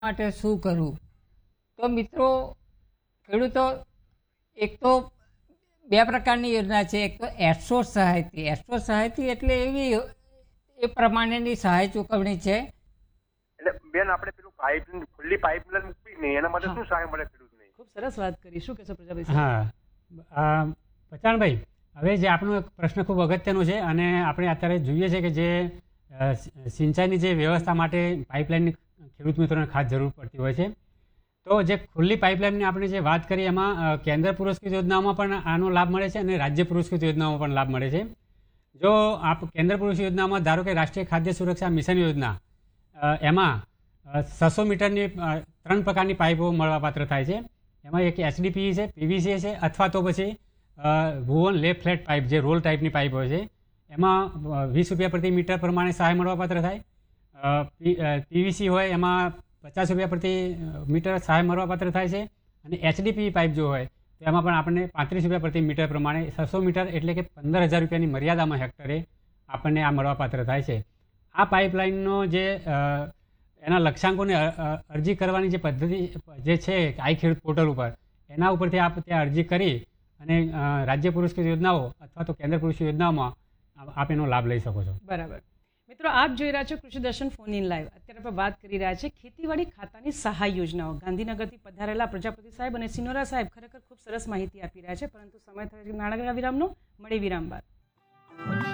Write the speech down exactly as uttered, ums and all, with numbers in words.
માટે શું કરવું? તો મિત્રો, ખેડૂતો એક તો બે પ્રકારની યોજના છે. એક તો એસોસ સહાયતી. એસોસ સહાયતી એટલે એવી એ પ્રમાણેની સહાય ચૂકવણી છે. એટલે બેન, આપણે પેલું પાઇપ ખુલ્લી પાઇપલાઇન મૂકવી નહીં, એના માટે શું સહાય મળે ખેડૂતને? ખૂબ સરસ વાત કરી. શું કહેશો પ્રજાપતિ? હા, પચાણભાઈ, હવે જે આપણો એક પ્રશ્ન ખૂબ અગત્યનો છે અને આપણે અત્યારે જોઈએ છે કે જે સિંચાઈની જે વ્યવસ્થા માટે પાઇપલાઇનની ખેડૂત મિત્રોને ખાસ જરૂર પડતી હોય છે. તો જે ખુલ્લી પાઇપલાઇનની આપણે જે વાત કરીએ એમાં કેન્દ્ર પુરસ્કૃત યોજનાઓમાં પણ આનો લાભ મળે છે અને રાજ્ય પુરસ્કૃત યોજનાઓમાં પણ લાભ મળે છે. જો આપ કેન્દ્ર પુરસ્કૃત યોજનામાં ધારો કે રાષ્ટ્રીય ખાદ્ય સુરક્ષા મિશન યોજના, એમાં છસો મીટરની ત્રણ પ્રકારની પાઇપો મળવાપાત્ર થાય છે. એમાં એક એચડીપી છે, પીવીસી છે, અથવા તો પછી વુવન લે ફ્લેટ પાઇપ, જે રોલ ટાઈપની પાઇપ હોય છે, એમાં વીસ રૂપિયા પ્રતિ મીટર પ્રમાણે સહાય મળવાપાત્ર થાય. પીવીસી હોય એમાં પચાસ રૂપિયા પ્રતિ મીટર સહાય મળવાપાત્ર થાય છે. અને એચડીપી પાઇપ જો હોય તો એમાં પણ આપણને પાંત્રીસ રૂપિયા પ્રતિ મીટર પ્રમાણે છસો મીટર એટલે કે પંદર હજાર રૂપિયાની મર્યાદામાં હેક્ટરે આપણને આ મળવાપાત્ર થાય છે. આ પાઇપલાઇનનો જે એના લક્ષ્યાંકોને અરજી કરવાની જે પદ્ધતિ જે છે આઈ ખેડૂત પોર્ટલ ઉપર, એના ઉપરથી આપ ત્યાં અરજી કરી અને રાજ્ય પુરસ્કૃત યોજનાઓ અથવા તો કેન્દ્ર પુરસ્કૃત યોજનાઓમાં આપ એનો લાભ લઈ શકો છો. બરાબર. મિત્રો, આપ જોઈ રહ્યા છો કૃષિ દર્શન ફોન ઇન લાઈવ. અત્યારે આપણે વાત કરી રહ્યા છે ખેતીવાડી ખાતાની સહાય યોજનાઓ. ગાંધીનગરથી પધારેલા પ્રજાપતિ સાહેબ અને સિનોરા સાહેબ ખરેખર ખૂબ સરસ માહિતી આપી રહ્યા છે, પરંતુ સમય થયો છે નાણાકીય વિરામનો. મળે વિરામ બાદ.